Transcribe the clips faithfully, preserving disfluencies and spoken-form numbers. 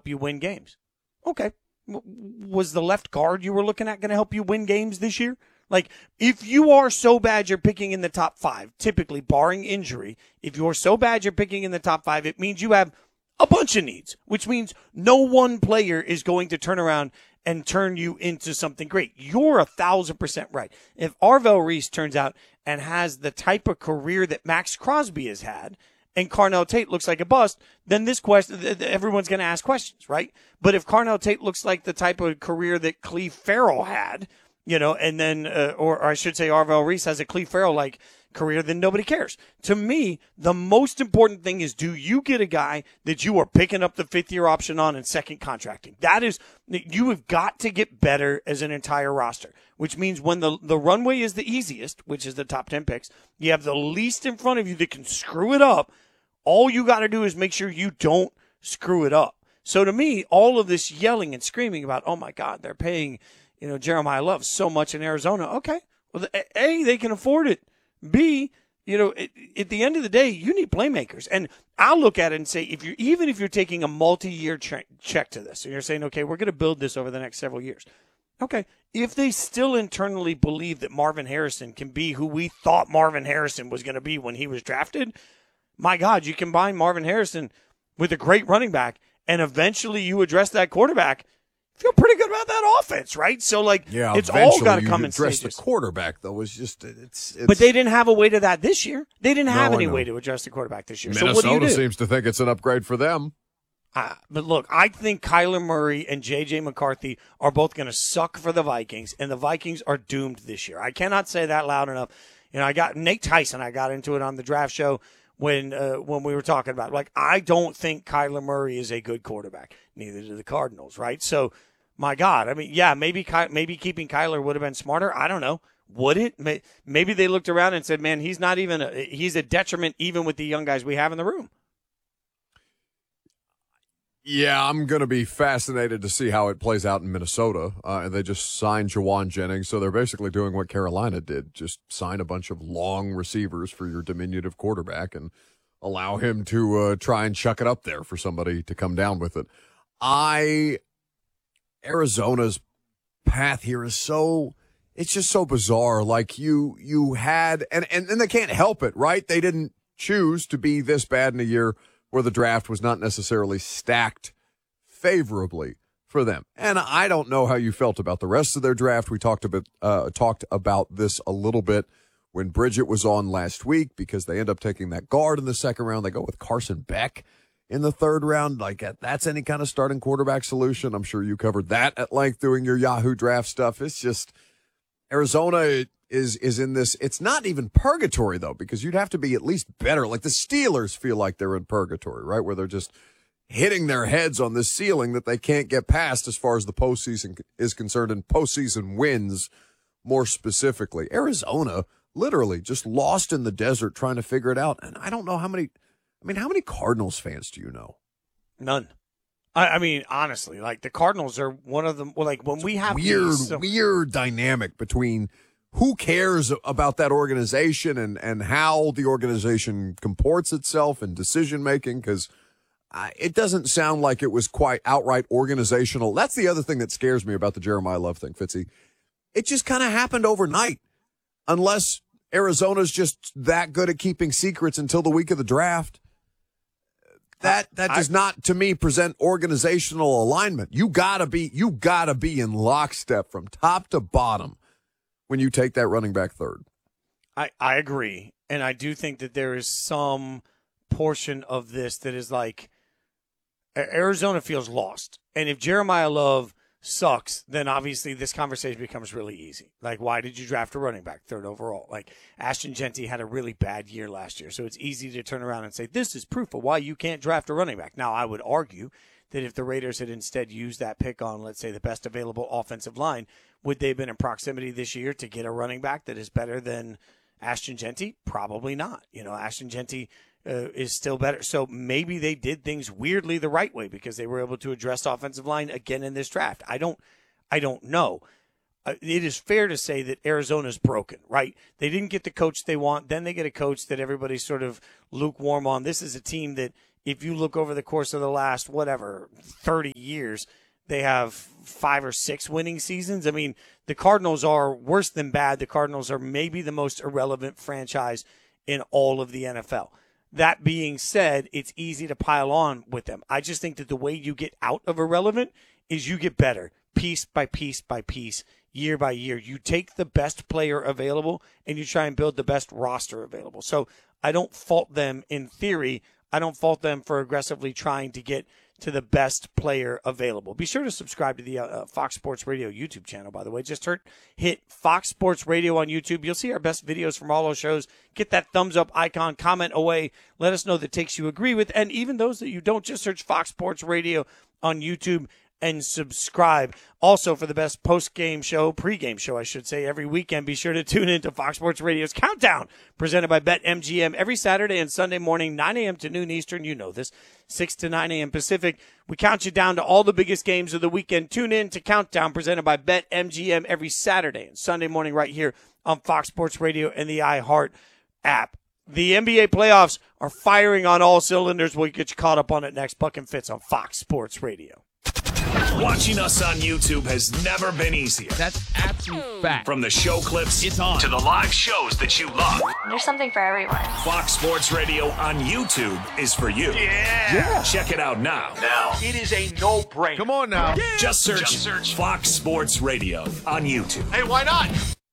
help you win games. Okay. Was the left guard you were looking at going to help you win games this year? Like, if you are so bad you're picking in the top five, typically barring injury, if you're so bad you're picking in the top five, it means you have a bunch of needs, which means no one player is going to turn around and turn you into something great. You're a thousand percent right. If Arvell Reese turns out and has the type of career that Max Crosby has had, and Carnell Tate looks like a bust, then this question, everyone's going to ask questions, right? But if Carnell Tate looks like the type of career that Cleve Farrell had, you know, and then, uh, or, or I should say Arvell Reese has a Cleve Farrell-like career, then nobody cares. To me, the most important thing is, do you get a guy that you are picking up the fifth-year option on and second contracting? That is, you have got to get better as an entire roster, which means when the, the runway is the easiest, which is the top ten picks, you have the least in front of you that can screw it up. All you got to do is make sure you don't screw it up. So to me, all of this yelling and screaming about, oh, my God, they're paying, you know, Jeremiah Love so much in Arizona. Okay. Well, A, they can afford it. B, you know, at, at the end of the day, you need playmakers. And I'll look at it and say, if you're, even if you're taking a multi-year che- check to this, and you're saying, okay, we're going to build this over the next several years. Okay. If they still internally believe that Marvin Harrison can be who we thought Marvin Harrison was going to be when he was drafted, my God, you combine Marvin Harrison with a great running back, and eventually you address that quarterback, feel pretty good about that offense, right? So, like, yeah, it's all got to come in stages. stages. The quarterback, though, was just it's, it's. But they didn't have a way to that this year. They didn't have no, any way to adjust the quarterback this year. Minnesota so what do you do? seems to think it's an upgrade for them. Uh, but look, I think Kyler Murray and J J McCarthy are both going to suck for the Vikings, and the Vikings are doomed this year. I cannot say that loud enough. You know, I got Nate Tyson. I got into it on the draft show when uh, when we were talking about it. Like, I don't think Kyler Murray is a good quarterback. Neither do the Cardinals, right? So. My God, I mean, yeah, maybe maybe keeping Kyler would have been smarter. I don't know. Would it? Maybe they looked around and said, man, he's not even a, he's a detriment even with the young guys we have in the room. Yeah, I'm going to be fascinated to see how it plays out in Minnesota. Uh, they just signed Jawan Jennings, so they're basically doing what Carolina did, just sign a bunch of long receivers for your diminutive quarterback and allow him to uh, try and chuck it up there for somebody to come down with it. I... Arizona's path here is so, it's just so bizarre. Like you, you had, and, and, and they can't help it, right? They didn't choose to be this bad in a year where the draft was not necessarily stacked favorably for them. And I don't know how you felt about the rest of their draft. We talked about, uh, talked about this a little bit when Bridget was on last week because they end up taking that guard in the second round. They go with Carson Beck in the third round. Like, that's any kind of starting quarterback solution. I'm sure you covered that at length doing your Yahoo draft stuff. It's just Arizona is is in this. It's not even purgatory, though, because you'd have to be at least better. Like the Steelers feel like they're in purgatory, right, where they're just hitting their heads on this ceiling that they can't get past as far as the postseason is concerned, and postseason wins more specifically. Arizona literally just lost in the desert trying to figure it out. And I don't know how many – I mean, how many Cardinals fans do you know? None. I, I mean, honestly, like the Cardinals are one of them. Well, like when it's we have weird, these, so- weird dynamic between who cares about that organization and, and how the organization comports itself and decision making. Because uh, it doesn't sound like it was quite outright organizational. That's the other thing that scares me about the Jeremiah Love thing, Fitzy. It just kind of happened overnight, unless Arizona's just that good at keeping secrets until the week of the draft. That that does I, not, to me, present organizational alignment. You gotta be you gotta be in lockstep from top to bottom when you take that running back third. I, I agree, and I do think that there is some portion of this that is like Arizona feels lost, and if Jeremiah Love sucks, then obviously this conversation becomes really easy. Like, why did you draft a running back third overall? Like, Ashton Genty had a really bad year last year, so it's easy to turn around and say, this is proof of why you can't draft a running back. Now, I would argue that if the Raiders had instead used that pick on, let's say, the best available offensive line, would they have been in proximity this year to get a running back that is better than Ashton Genty? Probably not. You know, Ashton Genty Uh, is still better. So maybe they did things weirdly the right way because they were able to address offensive line again in this draft. I don't, I don't know. Uh, it is fair to say that Arizona's broken, right? They didn't get the coach they want. Then they get a coach that everybody's sort of lukewarm on. This is a team that if you look over the course of the last, whatever, thirty years, they have five or six winning seasons. I mean, the Cardinals are worse than bad. The Cardinals are maybe the most irrelevant franchise in all of the N F L. That being said, it's easy to pile on with them. I just think that the way you get out of irrelevant is you get better piece by piece by piece, year by year. You take the best player available and you try and build the best roster available. So I don't fault them in theory. I don't fault them for aggressively trying to get to the best player available. Be sure to subscribe to the uh, Fox Sports Radio YouTube channel, by the way. Just hurt, hit Fox Sports Radio on YouTube. You'll see our best videos from all those shows. Get that thumbs up icon, comment away. Let us know the takes you agree with. And even those that you don't, just search Fox Sports Radio on YouTube and subscribe. Also, for the best post-game show, pre-game show, I should say, every weekend, be sure to tune in to Fox Sports Radio's Countdown, presented by BetMGM, every Saturday and Sunday morning, nine a.m. to noon Eastern. You know this, six to nine a.m. Pacific. We count you down to all the biggest games of the weekend. Tune in to Countdown, presented by BetMGM, every Saturday and Sunday morning right here on Fox Sports Radio and the iHeart app. The N B A playoffs are firing on all cylinders. We'll get you caught up on it next. Buck and Fitz on Fox Sports Radio. Watching us on YouTube has never been easier. That's absolute fact. From the show clips It's on. to the live shows that you love. There's something for everyone. Fox Sports Radio on YouTube is for you. Yeah. yeah. Check it out now. Now. It is a no-brainer. Come on now. Yeah. Just search, Just search Fox Sports Radio on YouTube. Hey, why not?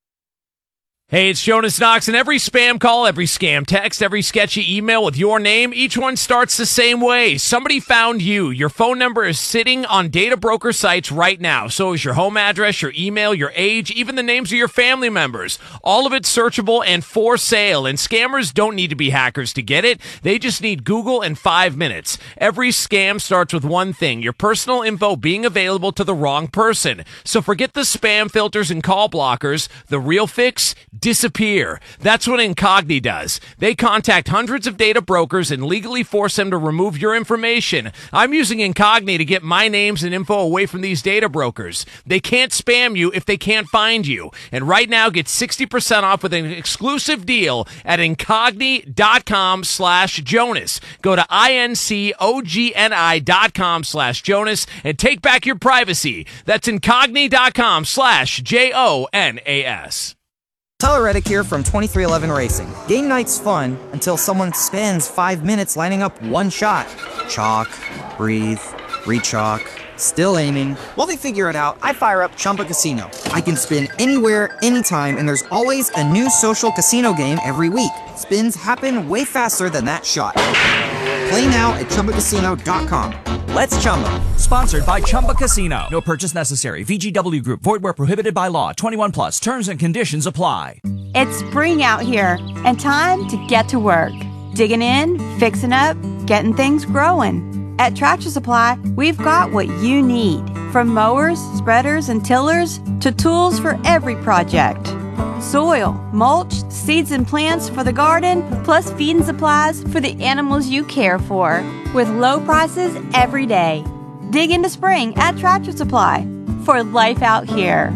Hey, it's Jonas Knox, and every spam call, every scam text, every sketchy email with your name, each one starts the same way. Somebody found you. Your phone number is sitting on data broker sites right now. So is your home address, your email, your age, even the names of your family members. All of it's searchable and for sale, and scammers don't need to be hackers to get it. They just need Google and five minutes. Every scam starts with one thing, your personal info being available to the wrong person. So forget the spam filters and call blockers. The real fix? Disappear. That's what Incogni does. They contact hundreds of data brokers and legally force them to remove your information. I'm using Incogni to get my names and info away from these data brokers. They can't spam you if they can't find you. And right now, get sixty percent off with an exclusive deal at Incogni.com slash Jonas. Go to I-N-C-O-G-N-I dot com slash Jonas and take back your privacy. That's Incogni.com slash J O N A S. Tyler Reddick here from twenty-three eleven Racing. Game night's fun until someone spends five minutes lining up one shot. Chalk, breathe, re-chalk, still aiming. While they figure it out, I fire up Chumba Casino. I can spin anywhere, anytime, and there's always a new social casino game every week. Spins happen way faster than that shot. Play now at Chumba Casino dot com. Let's Chumba. Sponsored by Chumba Casino. No purchase necessary. V G W Group. Void where prohibited by law. twenty-one plus. Terms and conditions apply. It's spring out here and time to get to work. Digging in, fixing up, getting things growing. At Tractor Supply, we've got what you need. From mowers, spreaders, and tillers to tools for every project. Soil, mulch, seeds and plants for the garden, plus feeding supplies for the animals you care for. With low prices every day. Dig into spring at Tractor Supply for life out here.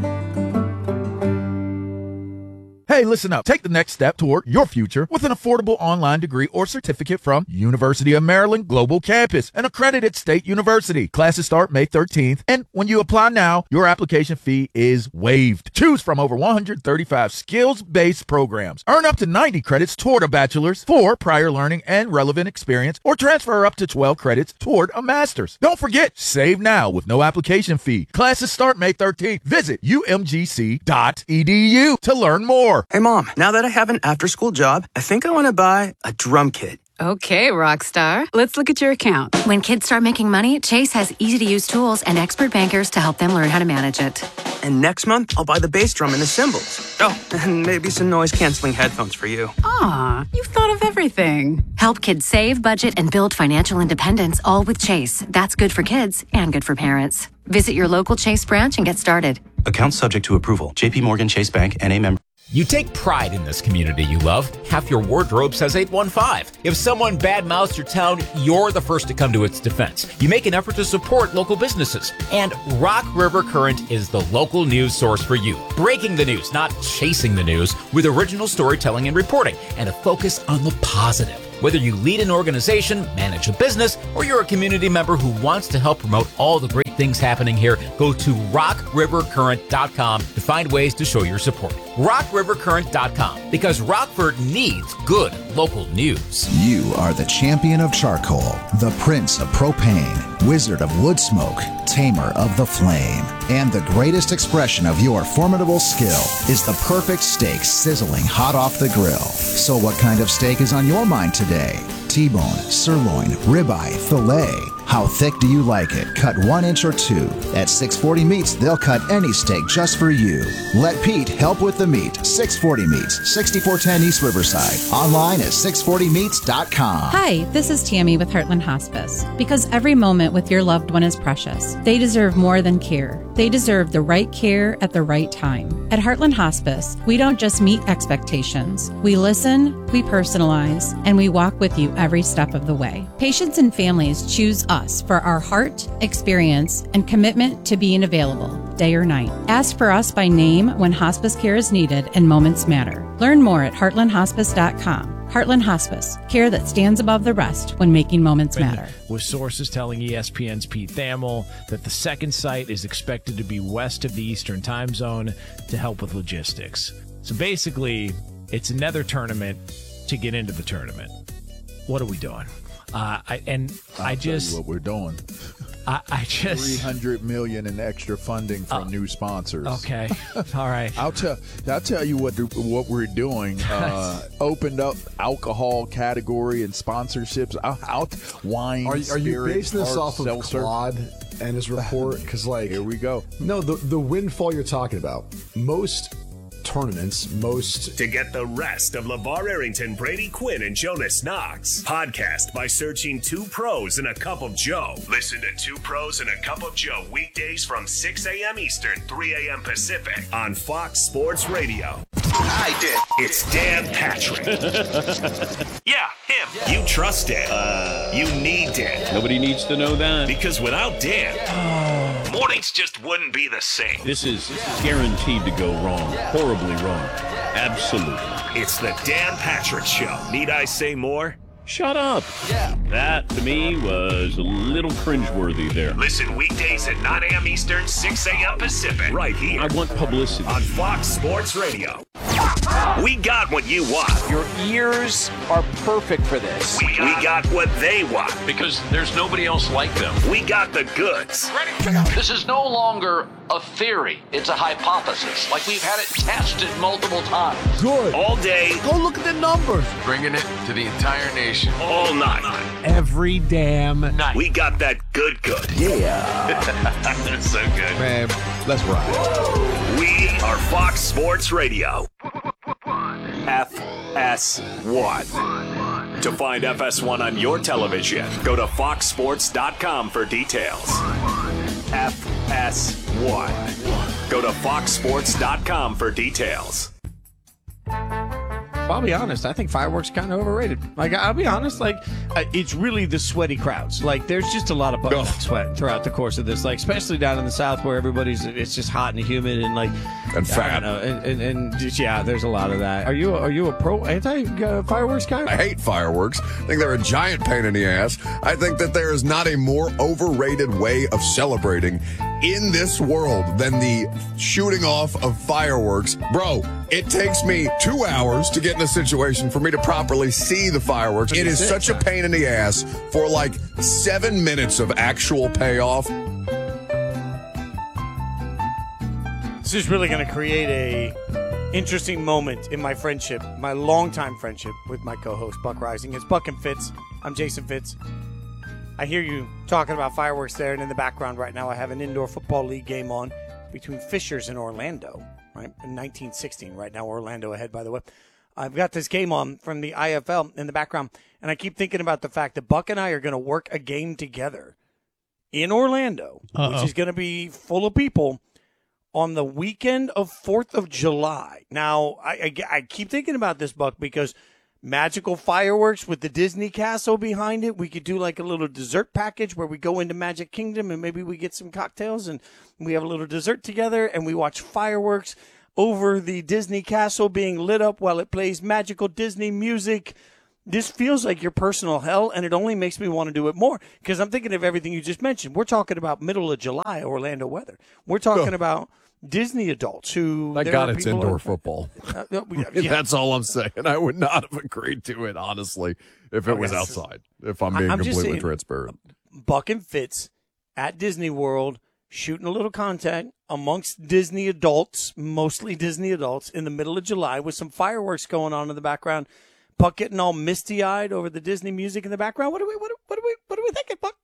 Hey, listen up. Take the next step toward your future with an affordable online degree or certificate from University of Maryland Global Campus, an accredited state university. Classes start May thirteenth, and when you apply now, your application fee is waived. Choose from over one hundred thirty-five skills-based programs. Earn up to ninety credits toward a bachelor's for prior learning and relevant experience, or transfer up to twelve credits toward a master's. Don't forget, save now with no application fee. Classes start May thirteenth. Visit U M G C dot E D U to learn more. Hey, Mom, now that I have an after-school job, I think I want to buy a drum kit. Okay, Rockstar. Let's look at your account. When kids start making money, Chase has easy-to-use tools and expert bankers to help them learn how to manage it. And next month, I'll buy the bass drum and the cymbals. Oh, and maybe some noise-canceling headphones for you. Aw, you've thought of everything. Help kids save, budget, and build financial independence, all with Chase. That's good for kids and good for parents. Visit your local Chase branch and get started. Account subject to approval. J P Morgan Chase Bank, N A member. You take pride in this community you love. Half your wardrobe says eight one five. If someone badmouths your town, you're the first to come to its defense. You make an effort to support local businesses. And Rock River Current is the local news source for you. Breaking the news, not chasing the news, with original storytelling and reporting, and a focus on the positive. Whether you lead an organization, manage a business, or you're a community member who wants to help promote all the great things happening here, go to rock river current dot com to find ways to show your support. rock river current dot com, because Rockford needs good local news. You are the champion of charcoal, the prince of propane, wizard of wood smoke, tamer of the flame. And the greatest expression of your formidable skill is the perfect steak sizzling hot off the grill. So what kind of steak is on your mind today? T-bone, sirloin, ribeye, filet. How thick do you like it? Cut one inch or two. At six forty Meats, they'll cut any steak just for you. Let Pete help with the meat. six forty Meats, sixty-four ten East Riverside. Online at six forty meats dot com. Hi, this is Tammy with Heartland Hospice. Because every moment with your loved one is precious. They deserve more than care. They deserve the right care at the right time. At Heartland Hospice, we don't just meet expectations. We listen, we personalize, and we walk with you every step of the way. Patients and families choose us for our heart, experience, and commitment to being available, day or night. Ask for us by name when hospice care is needed and moments matter. Learn more at heartland hospice dot com. Heartland Hospice, care that stands above the rest when making moments matter. With sources telling E S P N's Pete Thamel that the second site is expected to be west of the Eastern time zone to help with logistics. So basically, it's another tournament to get into the tournament. What are we doing? Uh, I, and I'll I just tell you what we're doing. I, I just three hundred million in extra funding from uh, new sponsors. Okay, all right. I'll tell. I'll tell you what what we're doing. Uh, opened up alcohol category and sponsorships. Out, out wine. Are, are spirit, you basing this hard off of seltzer. Claude and his report? Because like, here we go. No, the the windfall you're talking about. Most tournaments, most to get the rest of LeVar Arrington, Brady Quinn, and Jonas Knox. Podcast by searching Two Pros and a Cup of Joe. Listen to Two Pros and a Cup of Joe weekdays from six a.m. Eastern, three a.m. Pacific on Fox Sports Radio. I did. It's Dan Patrick. Yeah, him. Yeah. You trust Dan. Uh, you need Dan. Nobody needs to know that. Because without Dan, yeah. mornings just wouldn't be the same. This is guaranteed to go wrong. Horribly wrong. Absolutely. It's the Dan Patrick Show. Need I say more? Shut up. Yeah. That, to me, was a little cringeworthy there. Listen weekdays at nine a.m. Eastern, six a.m. Pacific. Right here. I want publicity. On Fox Sports Radio. We got what you want. Your ears are perfect for this. We got, we got what they want. Because there's nobody else like them. We got the goods. This is no longer a theory. It's a hypothesis. Like we've had it tested multiple times. Good. All day. Go look at the numbers. Bringing it to the entire nation. All night. Every damn night. We got that good good. Yeah. That's so good. Man, let's ride. We are Fox Sports Radio. F S one. To find F S one on your television, go to fox sports dot com for details. F S one. Go to fox sports dot com for details. I'll be honest. I think fireworks are kind of overrated. Like, I'll be honest. Like, uh, it's really the sweaty crowds. Like, there's just a lot of butt sweat throughout the course of this. Like, especially down in the South where everybody's it's just hot and humid and like and fat. Know, and, and, and just, yeah, there's a lot of that. Are you are you a pro anti uh, fireworks guy? I hate fireworks. I think they're a giant pain in the ass. I think that there is not a more overrated way of celebrating in this world than the shooting off of fireworks. Bro, it takes me two hours to get in a situation for me to properly see the fireworks. It is such a pain in the ass for like seven minutes of actual payoff. This is really going to create a interesting moment in my friendship, my longtime friendship with my co-host, Buck Rising. It's Buck and Fitz. I'm Jason Fitz. I hear you talking about fireworks there, and in the background right now I have an indoor football league game on between Fishers and Orlando, right? In nineteen sixteen, right now Orlando ahead, by the way. I've got this game on from the I F L in the background, and I keep thinking about the fact that Buck and I are going to work a game together in Orlando, Uh-oh. which is going to be full of people on the weekend of fourth of July. Now, I, I, I keep thinking about this, Buck, because magical fireworks with the Disney castle behind it. We could do like a little dessert package where we go into Magic Kingdom and maybe we get some cocktails and we have a little dessert together and we watch fireworks over the Disney castle being lit up while it plays magical Disney music. This feels like your personal hell, and it only makes me want to do it more because I'm thinking of everything you just mentioned. We're talking about middle of July Orlando weather. We're talking oh. about Disney adults who. Thank God it's indoor are, football. Uh, yeah, yeah. That's all I'm saying. I would not have agreed to it, honestly, if it okay, was outside, if I'm being I'm completely saying, transparent. Buck and Fitz at Disney World shooting a little content amongst Disney adults, mostly Disney adults, in the middle of July with some fireworks going on in the background. Buck getting all misty-eyed over the Disney music in the background. What are we? What are, what are we? What are we thinking, Buck?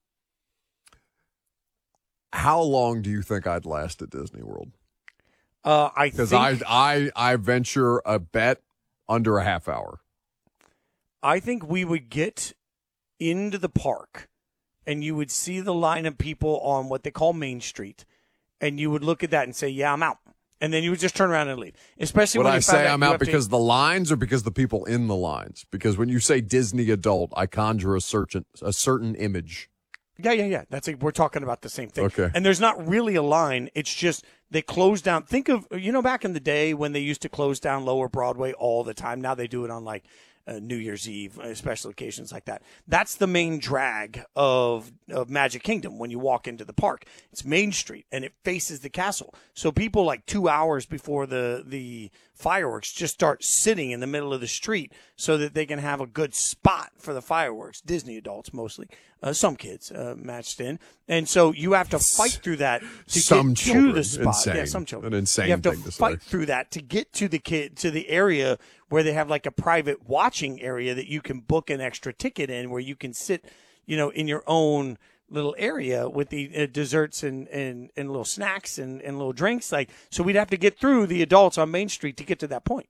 How long do you think I'd last at Disney World? Uh, I because think I I I venture a bet under a half hour. I think we would get into the park, and you would see the line of people on what they call Main Street, and you would look at that and say, "Yeah, I'm out." And then you would just turn around and leave. Especially would when I you say out I'm out because to... the lines or because the people in the lines? Because when you say Disney adult, I conjure a certain a certain image. Yeah, yeah, yeah. That's a, we're talking about the same thing. Okay. And there's not really a line. It's just they close down. Think of, you know, back in the day when they used to close down Lower Broadway all the time. Now they do it on like uh, New Year's Eve, uh, special occasions like that. That's the main drag of, of Magic Kingdom when you walk into the park. It's Main Street, and it faces the castle. So people like two hours before the, the fireworks just start sitting in the middle of the street so that they can have a good spot for the fireworks. Disney adults mostly. Uh, some kids uh, matched in. And so you have to fight through that to some get children. to the spot. Insane. Yeah, some children. An insane you have to thing to fight say. through that to get to the kid to the area where they have like a private watching area that you can book an extra ticket in, where you can sit, you know, in your own little area with the uh, desserts and, and, and little snacks and, and little drinks. Like, so we'd have to get through the adults on Main Street to get to that point.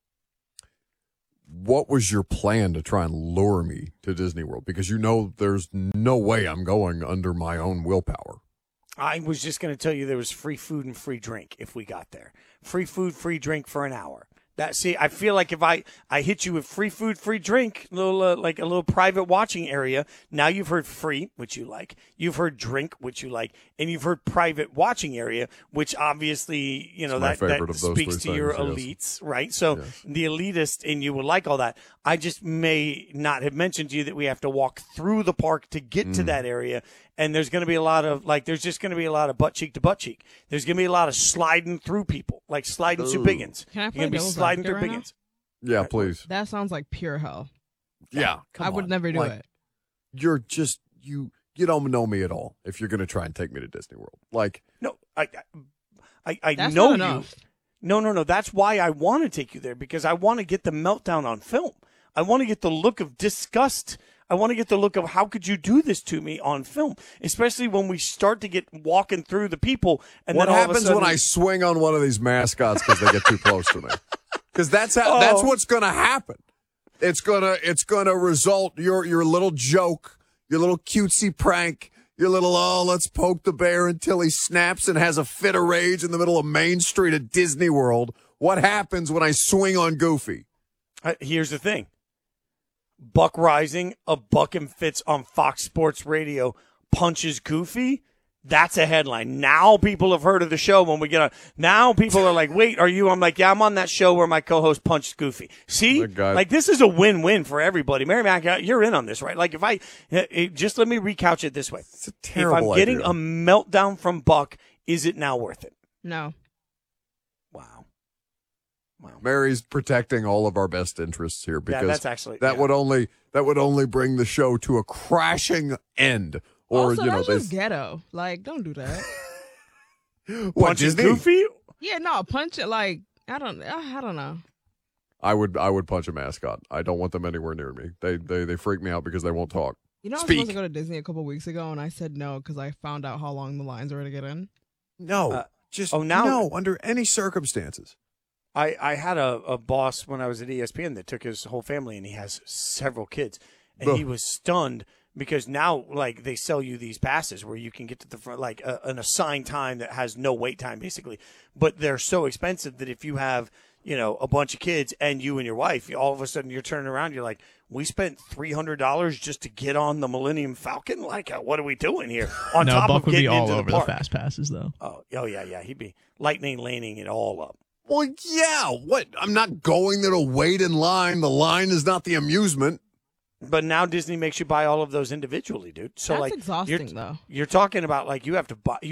What was your plan to try and lure me to Disney World? Because you know there's no way I'm going under my own willpower. I was just going to tell you there was free food and free drink if we got there. Free food, free drink for an hour. That see, I feel like if I, I hit you with free food, free drink, little uh, like a little private watching area. Now you've heard free, which you like. You've heard drink, which you like, and you've heard private watching area, which obviously you know that, that speaks to your things, elites, yes. right? So yes. the elitist in you would like all that. I just may not have mentioned to you that we have to walk through the park to get mm. to that area. And there's going to be a lot of, like, there's just going to be a lot of butt cheek to butt cheek. There's going to be a lot of sliding through people, like sliding through biggins. Can I play You're going to be sliding through right biggins. Yeah, please. That sounds like pure hell. Yeah. I would on. never do like, it. You're just, you you don't know me at all if you're going to try and take me to Disney World. Like, no, I, I, I That's know not you. enough. No, no, no. That's why I want to take you there, because I want to get the meltdown on film. I want to get the look of disgust. I want to get the look of how could you do this to me on film, especially when we start to get walking through the people. And what then all happens of a sudden, when I swing on one of these mascots because they get too close to me? Because that's how, Oh. that's what's going to happen. It's gonna it's gonna result your your little joke, your little cutesy prank, your little oh let's poke the bear until he snaps and has a fit of rage in the middle of Main Street at Disney World. What happens when I swing on Goofy? Uh, here's the thing. Buck Rising, a Buck and Fitz on Fox Sports Radio punches Goofy. That's a headline. Now people have heard of the show when we get on. Now people are like, wait, are you? I'm like, yeah, I'm on that show where my co-host punched Goofy. See? Like, this is a win-win for everybody. Mary Mac, you're in on this, right? Like, if I, it, just let me recouch it this way. It's a terrible If I'm getting idea. a meltdown from Buck, is it now worth it? No. Wow. Mary's protecting all of our best interests here because that's actually- that yeah. would only that would only bring the show to a crashing end. Or also, you know, that's they just ghetto. Like, don't do that. what Punching Disney? Goofy? Yeah, no, punch it. Like, I don't, I don't know. I would I would punch a mascot. I don't want them anywhere near me. They they they freak me out because they won't talk. You know, I was Speak. supposed to go to Disney a couple weeks ago, and I said no because I found out how long the lines were to get in. No, Uh, just oh, now- no under any circumstances. I, I had a, a boss when I was at E S P N that took his whole family, and he has several kids, and Ugh. he was stunned because now, like, they sell you these passes where you can get to the front, like a, an assigned time that has no wait time, basically. But they're so expensive that if you have, you know, a bunch of kids and you and your wife, all of a sudden you're turning around, you're like, we spent three hundred dollars just to get on the Millennium Falcon? Like, uh, what are we doing here? On no, top Buck of would getting be all into over the the, park. fast passes, though. Oh, oh yeah, yeah. He'd be lightning laning it all up. Well, yeah. What? I'm not going there to wait in line. The line is not the amusement. But now Disney makes you buy all of those individually, dude. So That's like, exhausting, you're, though. You're talking about like you have to buy.